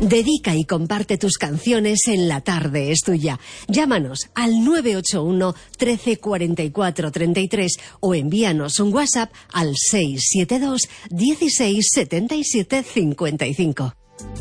Dedica y comparte tus canciones en La Tarde es Tuya. Llámanos al 981 13 44 33 o envíanos un WhatsApp al 672 16 77 55.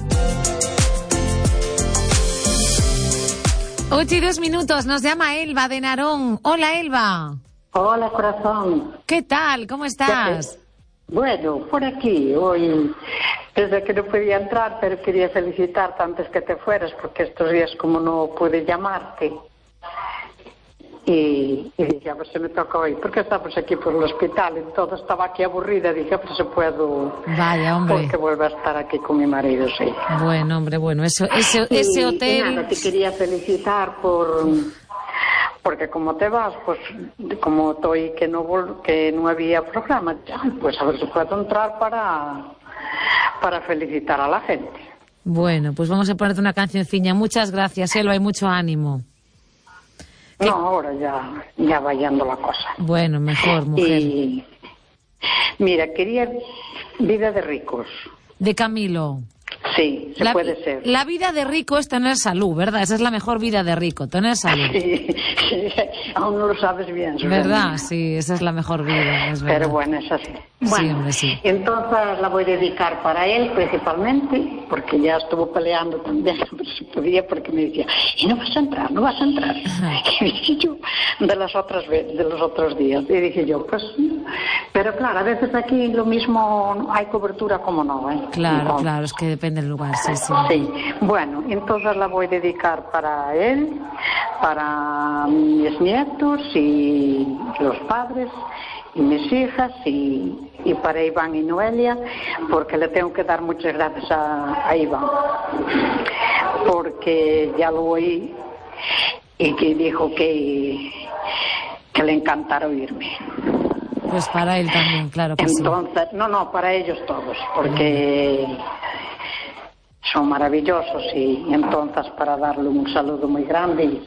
8:02, nos llama Elba de Narón. Hola, Elba. Hola, corazón. ¿Qué tal? ¿Cómo estás? Bueno, por aquí, hoy, desde que no podía entrar, pero quería felicitarte antes que te fueras, porque estos días como no pude llamarte, y dije, a ver si me toca hoy, porque estamos aquí por el hospital, entonces estaba aquí aburrida, dije, pues si puedo, vaya, hombre, porque vuelvo a estar aquí con mi marido, sí. Bueno, hombre, bueno, ese hotel... Y nada, te quería felicitar porque como te vas, pues como estoy que no había programa, pues a ver si puedo entrar para felicitar a la gente. Bueno, pues vamos a ponerte una cancioncilla. Muchas gracias, Elba, y mucho ánimo. No, ahora ya va yendo la cosa. Bueno, mejor, mujer. Y mira, quería Vida de ricos. De Camilo. Sí, puede ser. La vida de rico es tener salud, ¿verdad? Esa es la mejor vida de rico, tener salud. Sí, aún no lo sabes bien. ¿Verdad? Sí, esa es la mejor vida, es verdad. Pero bueno, es así. Bueno, sí, hombre, sí. Entonces la voy a dedicar para él principalmente, porque ya estuvo peleando también, si podía, porque me decía, y no vas a entrar. Y dije yo, de los otros días. Y dije yo, pues, pero claro, a veces aquí lo mismo hay cobertura como no, ¿eh? Claro, claro, es que depende del lugar, sí. Sí, bueno, entonces la voy a dedicar para él, para mis nietos y los padres y mis hijas y para Iván y Noelia, porque le tengo que dar muchas gracias a Iván, porque ya lo oí y que dijo que le encantara oírme. Pues para él también, claro que entonces, sí. No, para ellos todos, porque son maravillosos y entonces para darle un saludo muy grande y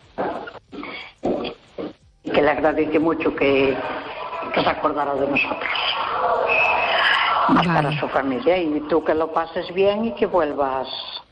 que le agradezco mucho que se acordara de nosotros, más para su familia, y tú que lo pases bien y que vuelvas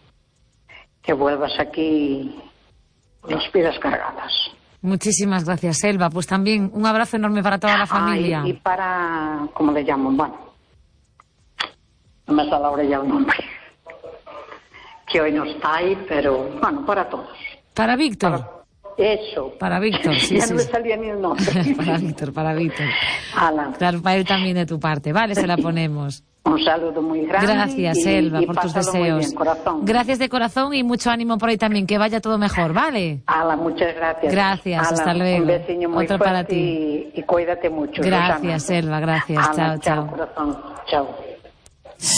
aquí con las pilas cargadas. Muchísimas gracias, Elba. Pues también un abrazo enorme para toda la familia. Y para, ¿cómo le llaman? Bueno, no me sale ahora ya un nombre, que hoy no está ahí, pero bueno, para todos. ¿Para Víctor? Eso. Para Víctor, sí. Ya no me salía ni el nombre. para Víctor. Alan. Claro, para él también de tu parte. Vale, se la ponemos. Un saludo muy grande. Gracias, Elba, por tus deseos. Muy bien, corazón. Gracias de corazón y mucho ánimo por ahí también, que vaya todo mejor, ¿vale? Alan, muchas gracias. Gracias, Alan, hasta luego. Un besiño muy otro fuerte para ti. Y cuídate mucho. Gracias, Elba, gracias. Alan, chao. Corazón. Chao.